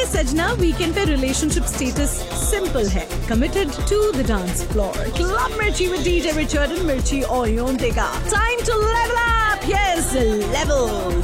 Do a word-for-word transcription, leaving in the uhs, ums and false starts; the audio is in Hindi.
सजना वीकेंड पे रिलेशनशिप स्टेटस सिंपल है, committed to the dance floor. Club मिर्ची विद डीजे रिचर्ड एंड मिर्ची और योंटेका। Time two level up, yes level.